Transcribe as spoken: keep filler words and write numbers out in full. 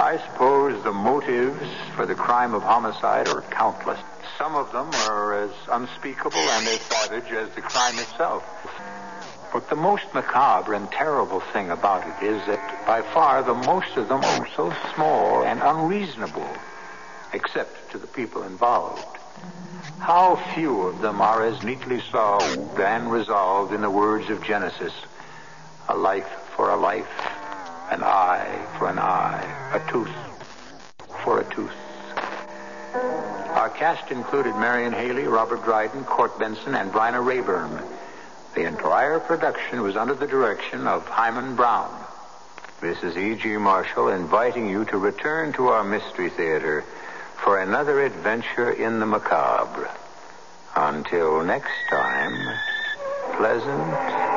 I suppose the motives for the crime of homicide are countless. Some of them are as unspeakable and as savage as the crime itself. But the most macabre and terrible thing about it is that by far the most of them are so small and unreasonable, except to the people involved. How few of them are as neatly solved and resolved in the words of Genesis. A life for a life, an eye for an eye, a tooth for a tooth. Our cast included Marion Haley, Robert Dryden, Court Benson, and Bryna Rayburn. The entire production was under the direction of Hyman Brown. This is E G. Marshall inviting you to return to our Mystery Theater for another adventure in the macabre. Until next time, pleasant